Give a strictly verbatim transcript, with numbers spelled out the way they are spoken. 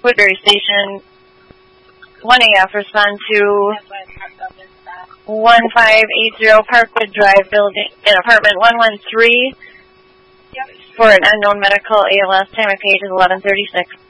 Woodbury Station. one A F, respond to one five eight zero Parkwood Drive, building in apartment one one three for an unknown medical A L S. Time of page is eleven thirty-six.